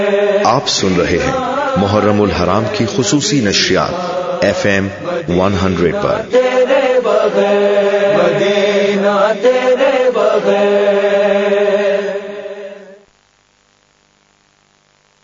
आप सुन रहे हैं मुहर्रमुल हराम की खुसूसी नश्रियात FM 100 पर। तेरे बगैर मदीना तेरे बगैर